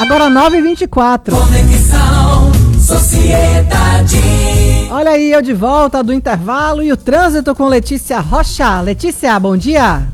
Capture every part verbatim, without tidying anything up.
Agora nove e vinte e quatro. Conexão Sociedade. Olha aí, eu de volta do intervalo e o trânsito com Letícia Rocha. Letícia, bom dia.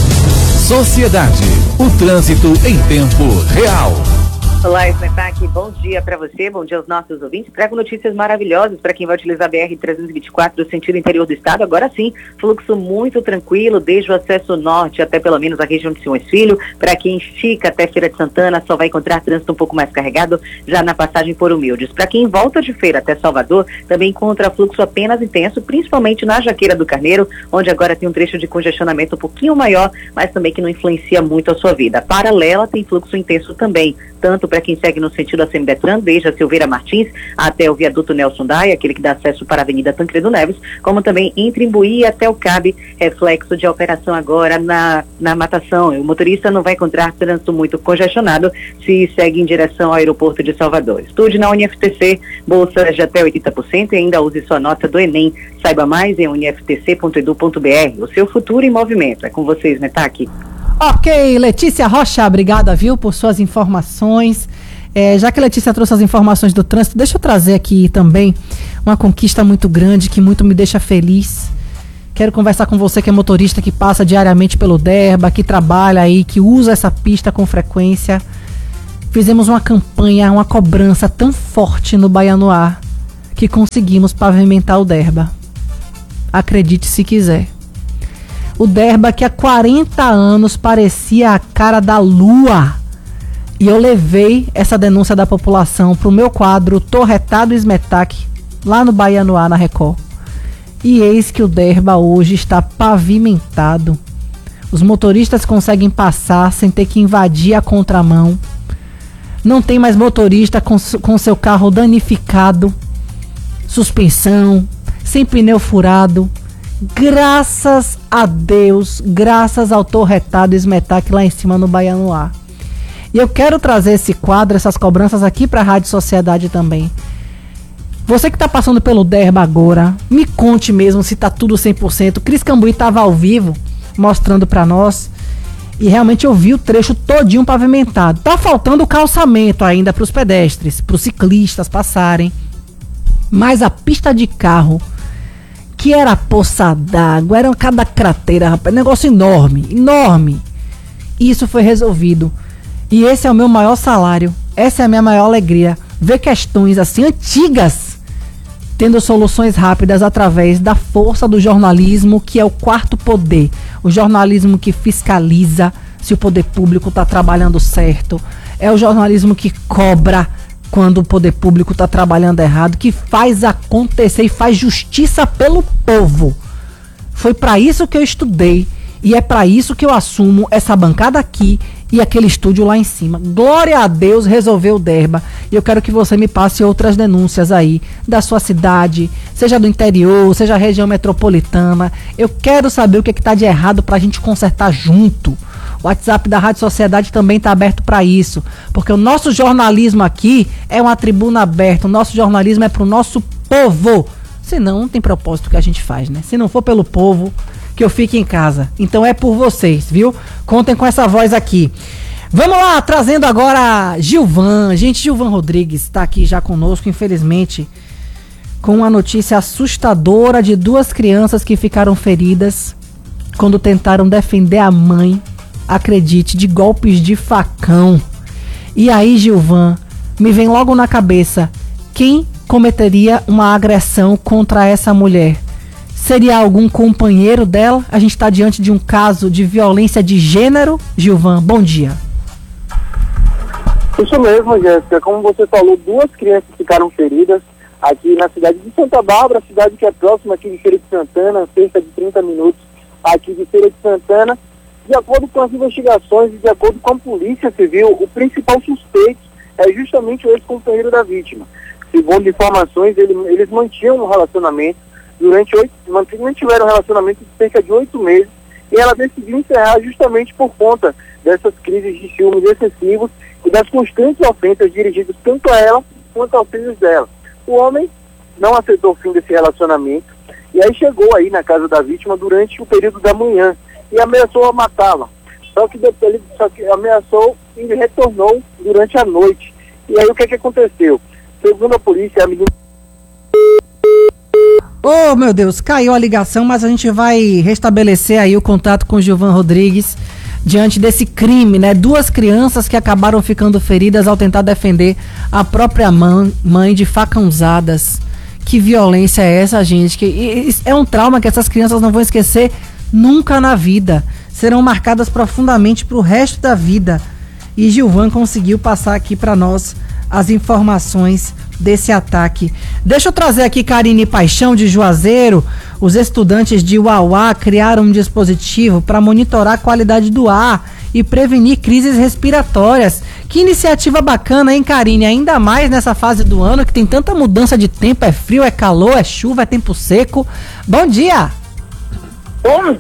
Sociedade, o trânsito em tempo real. Olá, Esmetac, bom dia para você, bom dia aos nossos ouvintes. Trago notícias maravilhosas para quem vai utilizar a B R trezentos e vinte e quatro do sentido interior do estado. Agora sim, fluxo muito tranquilo, desde o acesso norte até pelo menos a região de Simões Filho. Para quem estica até Feira de Santana, só vai encontrar trânsito um pouco mais carregado já na passagem por Humildes. Para quem volta de Feira até Salvador, também encontra fluxo apenas intenso, principalmente na Jaqueira do Carneiro, onde agora tem um trecho de congestionamento um pouquinho maior, mas também que não influencia muito a sua vida. Paralela tem fluxo intenso também, tanto para quem segue no sentido da Semidetran, desde a Silveira Martins até o viaduto Nelson Daia, aquele que dá acesso para a Avenida Tancredo Neves, como também entre Imbuí até o Cabe, reflexo de operação agora na, na Matação. O motorista não vai encontrar trânsito muito congestionado se segue em direção ao aeroporto de Salvador. Estude na Uni F T C, bolsa de até oitenta por cento e ainda use sua nota do Enem. Saiba mais em uni f t c ponto edu ponto b r. O seu futuro em movimento. É com vocês, Metac. Ok, Letícia Rocha, obrigada, viu, por suas informações. É, já que a Letícia trouxe as informações do trânsito, deixa eu trazer aqui também uma conquista muito grande que muito me deixa feliz. Quero conversar com você que é motorista, que passa diariamente pelo Derba, que trabalha aí, que usa essa pista com frequência. Fizemos uma campanha, uma cobrança tão forte no Baianoá que conseguimos pavimentar o Derba. Acredite se quiser. O Derba que há quarenta anos parecia a cara da lua. E eu levei essa denúncia da população para o meu quadro Torretado Esmetac, lá no Baianoá, na Record. E eis que o Derba hoje está pavimentado. Os motoristas conseguem passar sem ter que invadir a contramão. Não tem mais motorista com, com seu carro danificado, suspensão, sem pneu furado. Graças a Deus, graças ao Torretado Esmetac lá em cima no Baianoá. E eu quero trazer esse quadro, essas cobranças aqui para a Rádio Sociedade também. Você que está passando pelo Derba agora, me conte mesmo se está tudo cem por cento. Cris Cambuí estava ao vivo, mostrando para nós. E realmente eu vi o trecho todinho pavimentado. Tá faltando o calçamento ainda para os pedestres, para os ciclistas passarem. Mas a pista de carro, que era poça d'água, era cada crateira, rapaz, negócio enorme, enorme. Isso foi resolvido. E esse é o meu maior salário, essa é a minha maior alegria, ver questões assim antigas tendo soluções rápidas através da força do jornalismo, que é o quarto poder. O jornalismo que fiscaliza se o poder público está trabalhando certo. É o jornalismo que cobra quando o poder público está trabalhando errado, que faz acontecer e faz justiça pelo povo. Foi para isso que eu estudei e é para isso que eu assumo essa bancada aqui e aquele estúdio lá em cima. Glória a Deus, resolveu o Derba. E eu quero que você me passe outras denúncias aí da sua cidade, seja do interior, seja região metropolitana. Eu quero saber o que é que tá de errado pra gente consertar junto. O WhatsApp da Rádio Sociedade também está aberto para isso, porque o nosso jornalismo aqui é uma tribuna aberta. O nosso jornalismo é pro nosso povo. Senão não tem propósito que a gente faz, né? Se não for pelo povo, que eu fique em casa. Então é por vocês, viu? Contem com essa voz aqui. Vamos lá, trazendo agora Gilvan. Gente, Gilvan Rodrigues está aqui já conosco, infelizmente, com uma notícia assustadora de duas crianças que ficaram feridas quando tentaram defender a mãe, acredite, de golpes de facão. E aí, Gilvan, me vem logo na cabeça, quem cometeria uma agressão contra essa mulher? Seria algum companheiro dela? A gente está diante de um caso de violência de gênero. Gilvan, bom dia. Isso mesmo, Jéssica. Como você falou, duas crianças ficaram feridas aqui na cidade de Santa Bárbara, cidade que é próxima aqui de Feira de Santana, cerca de trinta minutos aqui de Feira de Santana. De acordo com as investigações e de acordo com a Polícia Civil, o principal suspeito é justamente o ex-companheiro da vítima. Segundo informações, ele, eles mantinham um relacionamento durante oito, mantiveram um relacionamento de cerca de oito meses e ela decidiu encerrar justamente por conta dessas crises de ciúmes excessivos e das constantes ofensas dirigidas tanto a ela quanto aos filhos dela. O homem não aceitou o fim desse relacionamento e aí chegou aí na casa da vítima durante o período da manhã e ameaçou a matá-la. Só que depois ele só que ameaçou e retornou durante a noite. E aí o que que aconteceu? Segundo a polícia, a menina... Oh, meu Deus, caiu a ligação, mas a gente vai restabelecer aí o contato com o Gilvan Rodrigues diante desse crime, né? Duas crianças que acabaram ficando feridas ao tentar defender a própria mãe, mãe de facãozadas. Que violência é essa, gente? Que é um trauma que essas crianças não vão esquecer nunca na vida. Serão marcadas profundamente para o resto da vida. E Gilvan conseguiu passar aqui para nós as informações desse ataque. Deixa eu trazer aqui Karine Paixão, de Juazeiro. Os estudantes de Uauá criaram um dispositivo para monitorar a qualidade do ar e prevenir crises respiratórias. Que iniciativa bacana, hein, Karine? Ainda mais nessa fase do ano que tem tanta mudança de tempo, é frio, é calor, é chuva, é tempo seco. Bom dia! Bom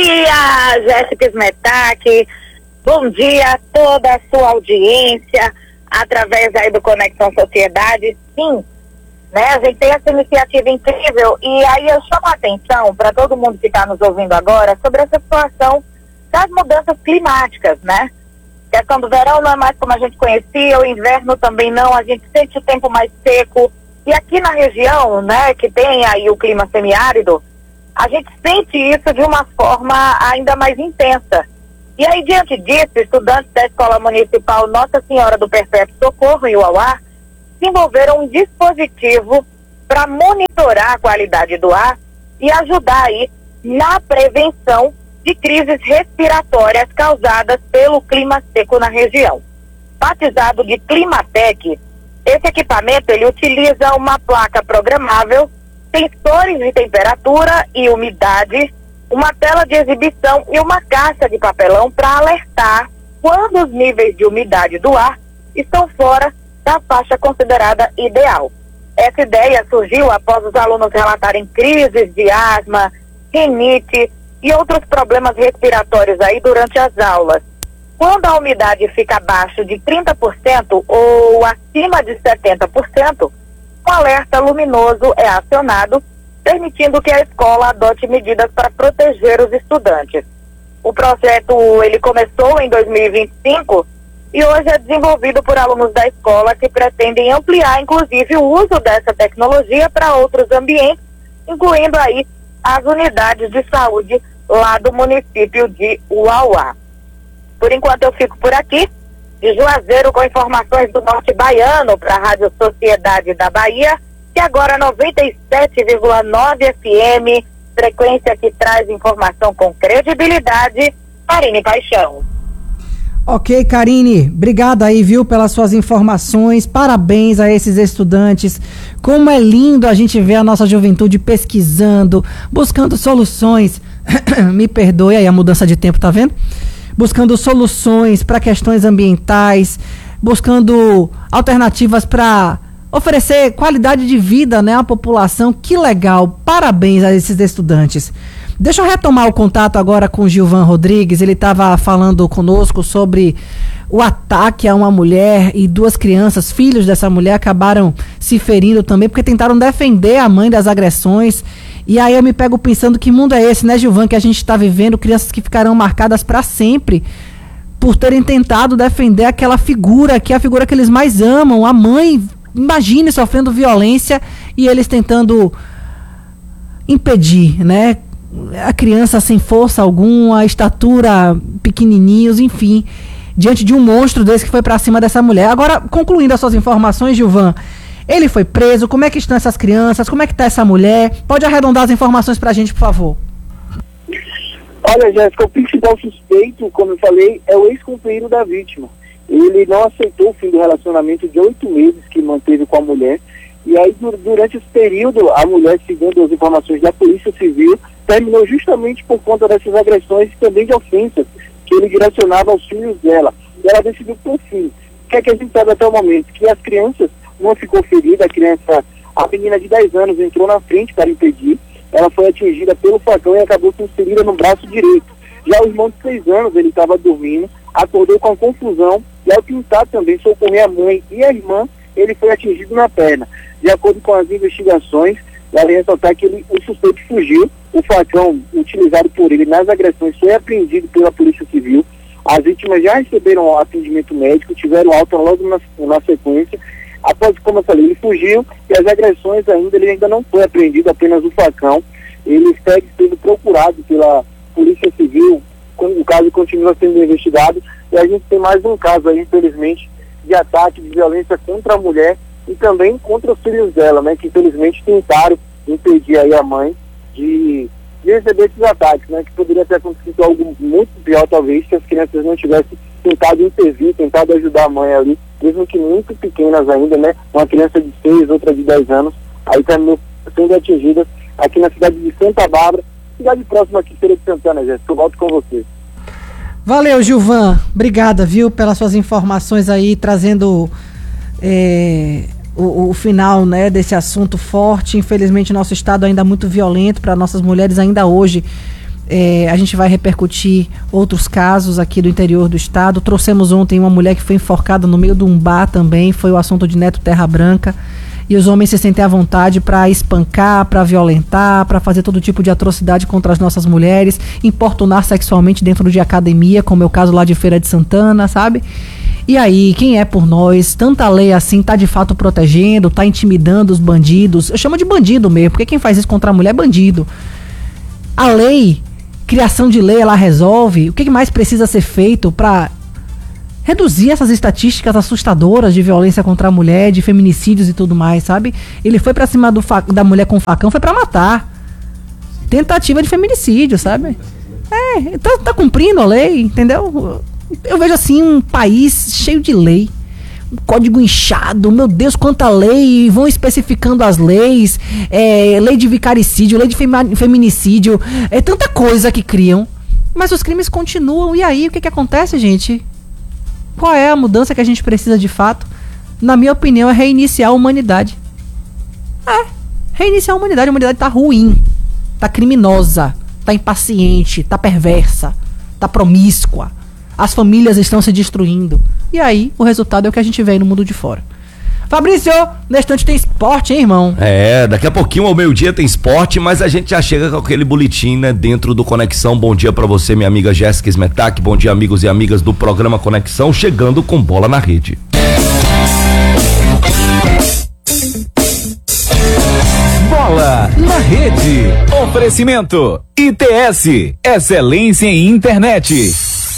dia, Jéssica Smetak. Bom dia a toda a sua audiência, através aí do Conexão Sociedade. Sim, né, a gente tem essa iniciativa incrível e aí eu chamo a atenção para todo mundo que está nos ouvindo agora sobre essa situação das mudanças climáticas, né? A questão do verão não é mais como a gente conhecia, o inverno também não, a gente sente o tempo mais seco. E aqui na região, né, que tem aí o clima semiárido, a gente sente isso de uma forma ainda mais intensa. E aí, diante disso, estudantes da Escola Municipal Nossa Senhora do Perpétuo Socorro, em Uauá, desenvolveram um dispositivo para monitorar a qualidade do ar e ajudar aí na prevenção de crises respiratórias causadas pelo clima seco na região. Batizado de Climatec, esse equipamento ele utiliza uma placa programável, sensores de temperatura e umidade, uma tela de exibição e uma caixa de papelão para alertar quando os níveis de umidade do ar estão fora da faixa considerada ideal. Essa ideia surgiu após os alunos relatarem crises de asma, rinite e outros problemas respiratórios aí durante as aulas. Quando a umidade fica abaixo de trinta por cento ou acima de setenta por cento, um alerta luminoso é acionado, permitindo que a escola adote medidas para proteger os estudantes. O projeto ele começou em dois mil e vinte e cinco e hoje é desenvolvido por alunos da escola que pretendem ampliar, inclusive, o uso dessa tecnologia para outros ambientes, incluindo aí as unidades de saúde lá do município de Uauá. Por enquanto eu fico por aqui, de Juazeiro, com informações do Norte Baiano para a Rádio Sociedade da Bahia, que agora noventa e sete vírgula nove F M, frequência que traz informação com credibilidade. Karine Paixão. Ok, Karine, obrigado aí, viu, pelas suas informações, parabéns a esses estudantes. Como é lindo a gente ver a nossa juventude pesquisando, buscando soluções, me perdoe aí a mudança de tempo, tá vendo? Buscando soluções para questões ambientais, buscando alternativas para oferecer qualidade de vida, né, à população. Que legal, parabéns a esses estudantes. Deixa eu retomar o contato agora com o Gilvan Rodrigues. Ele estava falando conosco sobre o ataque a uma mulher e duas crianças, filhos dessa mulher, acabaram se ferindo também porque tentaram defender a mãe das agressões. E aí eu me pego pensando, que mundo é esse, né, Gilvan, que a gente está vivendo, crianças que ficarão marcadas para sempre por terem tentado defender aquela figura, que é a figura que eles mais amam, a mãe. Imagine sofrendo violência e eles tentando impedir, né? A criança sem força alguma, a estatura pequenininhos, enfim, diante de um monstro desse que foi pra cima dessa mulher. Agora, concluindo as suas informações, Gilvan, ele foi preso, como é que estão essas crianças, como é que tá essa mulher? Pode arredondar as informações pra gente, por favor. Olha, Jéssica, o principal suspeito, como eu falei, é o ex-companheiro da vítima. Ele não aceitou o fim do relacionamento de oito meses que manteve com a mulher. E aí, durante esse período, a mulher, segundo as informações da Polícia Civil, terminou justamente por conta dessas agressões e também de ofensas que ele direcionava aos filhos dela. E ela decidiu por fim. O que é que a gente sabe até o momento? Que as crianças, uma ficou ferida, a criança, a menina de dez anos entrou na frente para impedir, ela foi atingida pelo facão e acabou sendo ferida no braço direito. Já o irmão de seis anos, ele estava dormindo, acordou com a confusão e ao tentar também socorrer a mãe e a irmã, ele foi atingido na perna. De acordo com as investigações, vale ressaltar que ele, o suspeito fugiu, o facão utilizado por ele nas agressões foi apreendido pela Polícia Civil. As vítimas já receberam atendimento médico, tiveram alta logo na, na sequência. Após, como eu falei, ele fugiu e as agressões ainda, ele ainda não foi apreendido, apenas o facão. Ele segue sendo procurado pela Polícia Civil, o caso continua sendo investigado, e a gente tem mais um caso aí, infelizmente, de ataque, de violência contra a mulher e também contra os filhos dela, né, que infelizmente tentaram impedir aí a mãe de, de receber esses ataques, né, que poderia ter acontecido algo muito pior, talvez, se as crianças não tivessem tentado intervir, tentado ajudar a mãe ali, mesmo que muito pequenas ainda, né, uma criança de seis, outra de dez anos, aí terminou sendo atingidas aqui na cidade de Santa Bárbara, cidade próxima aqui, Feira de Santana, Jéssica. Eu volto com você. Valeu, Gilvan. Obrigada, viu, pelas suas informações aí, trazendo é, o, o final, né, desse assunto forte. Infelizmente, nosso estado ainda é muito violento para nossas mulheres. Ainda hoje, é, a gente vai repercutir outros casos aqui do interior do estado. Trouxemos ontem uma mulher que foi enforcada no meio de um bar também. Foi o assunto de Neto Terra Branca. E os homens se sentem à vontade para espancar, para violentar, para fazer todo tipo de atrocidade contra as nossas mulheres, importunar sexualmente dentro de academia, como é o caso lá de Feira de Santana, sabe? E aí, quem é por nós? Tanta lei assim tá de fato protegendo, tá intimidando os bandidos. Eu chamo de bandido mesmo, porque quem faz isso contra a mulher é bandido. A lei, criação de lei, ela resolve. O que mais precisa ser feito para reduzir essas estatísticas assustadoras de violência contra a mulher, de feminicídios e tudo mais, sabe? Ele foi pra cima do fa- da mulher com facão, foi pra matar. Tentativa de feminicídio, sabe? É, tá, tá cumprindo a lei, entendeu? Eu vejo assim um país cheio de lei, um código inchado, meu Deus, quanta lei, vão especificando as leis, é, lei de vicaricídio, lei de fema- feminicídio, é tanta coisa que criam, mas os crimes continuam. E aí, o que que acontece, gente? Qual é a mudança que a gente precisa de fato? Na minha opinião, é reiniciar a humanidade. É, reiniciar a humanidade. A humanidade tá ruim, tá criminosa, tá impaciente, tá perversa, tá promíscua. As famílias estão se destruindo. E aí, o resultado é o que a gente vê aí no mundo de fora. Fabrício, nesse instante tem esporte, hein, irmão? É, daqui a pouquinho ao meio-dia tem esporte, mas a gente já chega com aquele boletim, né, dentro do Conexão. Bom dia pra você, minha amiga Jéssica Smetak. Bom dia, amigos e amigas do programa Conexão, chegando com bola na rede. Bola na rede. Oferecimento I T S, excelência em internet.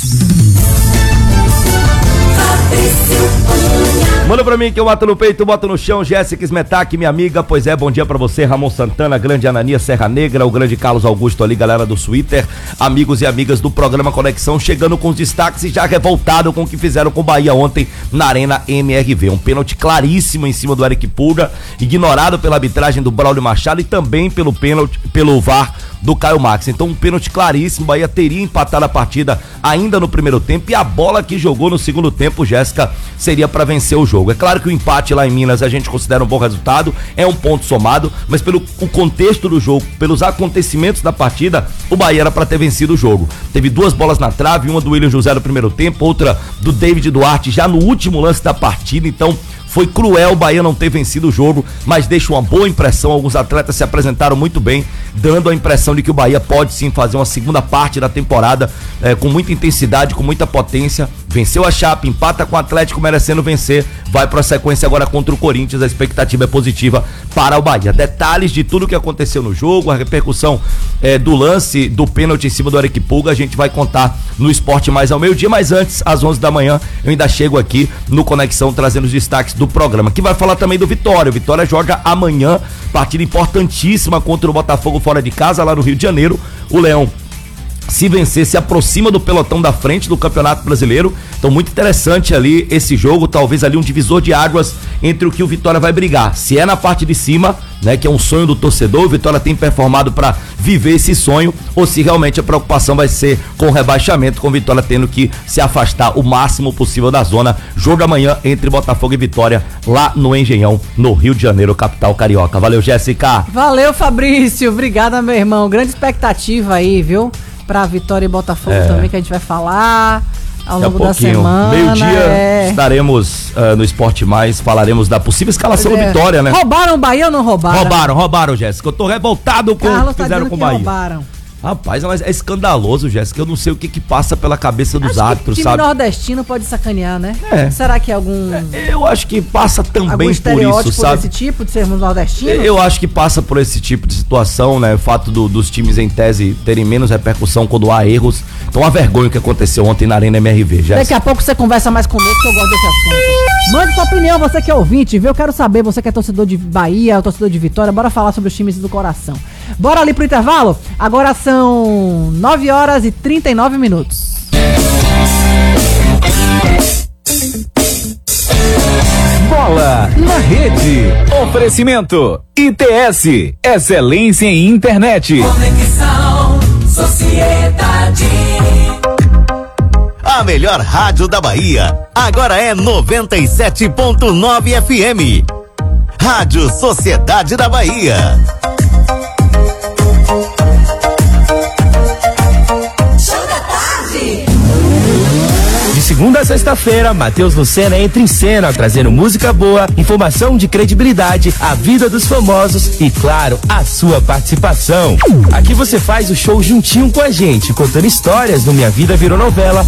Manda pra mim que eu mato no peito, boto no chão. Jéssica Smetak, minha amiga. Pois é, bom dia pra você, Ramon Santana, grande Ananias Serra Negra, o grande Carlos Augusto ali, galera do Twitter, amigos e amigas do programa Conexão, chegando com os destaques e já revoltado com o que fizeram com o Bahia ontem na Arena M R V. Um pênalti claríssimo em cima do Eric Pulga, ignorado pela arbitragem do Braulio Machado e também pelo pênalti, pelo V A R do Caio Max. Então um pênalti claríssimo, o Bahia teria empatado a partida ainda no primeiro tempo e a bola que jogou no segundo tempo, Jéssica, seria para vencer o jogo. É claro que o empate lá em Minas a gente considera um bom resultado, é um ponto somado, mas pelo o contexto do jogo, pelos acontecimentos da partida, o Bahia era para ter vencido o jogo. Teve duas bolas na trave, uma do William José no primeiro tempo, outra do David Duarte já no último lance da partida, então foi cruel o Bahia não ter vencido o jogo, mas deixa uma boa impressão. Alguns atletas se apresentaram muito bem, dando a impressão de que o Bahia pode sim fazer uma segunda parte da temporada eh, com muita intensidade, com muita potência. Venceu a Chape, empata com o Atlético merecendo vencer, vai para a sequência agora contra o Corinthians. A expectativa é positiva para o Bahia. Detalhes de tudo que aconteceu no jogo, a repercussão eh, do lance do pênalti em cima do Eric Pulga, a gente vai contar no Esporte Mais ao meio-dia, mas antes, às onze da manhã, eu ainda chego aqui no Conexão trazendo os destaques do programa, que vai falar também do Vitória. O Vitória joga amanhã, partida importantíssima contra o Botafogo fora de casa, lá no Rio de Janeiro. O Leão, se vencer, se aproxima do pelotão da frente do Campeonato Brasileiro. Então muito interessante ali esse jogo, talvez ali um divisor de águas entre o que o Vitória vai brigar. Se é na parte de cima, né, que é um sonho do torcedor, o Vitória tem performado para viver esse sonho, ou se realmente a preocupação vai ser com o rebaixamento, com o Vitória tendo que se afastar o máximo possível da zona. Jogo amanhã entre Botafogo e Vitória, lá no Engenhão, no Rio de Janeiro, capital carioca. Valeu, Jéssica. Valeu, Fabrício. Obrigada, meu irmão. Grande expectativa aí, viu? Pra Vitória e Botafogo é. também, que a gente vai falar ao longo da semana. Meio-dia é. estaremos uh, no Esporte Mais, falaremos da possível escalação é. do Vitória, né? Roubaram o Bahia ou não roubaram? Roubaram, roubaram, Jéssica. Eu tô revoltado com o que fizeram com o Bahia. Roubaram. Rapaz, mas é escandaloso, Jéssica. Eu não sei o que que passa pela cabeça dos Acho árbitros, que o time sabe? nordestino pode sacanear, né? É. Será que é algum... Eu acho que passa algum também por estereótipo isso, sabe? desse tipo, de sermos nordestinos? Eu acho que passa por esse tipo de situação, né? O fato do- dos times em tese terem menos repercussão quando há erros. Então, a vergonha o que aconteceu ontem na Arena M R V, Jéssica. Daqui a pouco você conversa mais conosco, que eu gosto desse assunto. Mande sua opinião, você que é ouvinte, viu? Eu quero saber, você que é torcedor de Bahia, torcedor de Vitória, bora falar sobre os times do coração. Bora ali pro intervalo? Agora são nove horas e trinta e nove minutos. Bola na Rede. Oferecimento I T S, excelência em internet. Conexão Sociedade. A melhor rádio da Bahia agora é noventa e sete ponto nove F M. Rádio Sociedade da Bahia. Show da tarde. De segunda a sexta-feira, Matheus Lucena entra em cena, trazendo música boa, informação de credibilidade, a vida dos famosos e, claro, a sua participação. Aqui você faz o show juntinho com a gente, contando histórias do Minha Vida Virou Novela,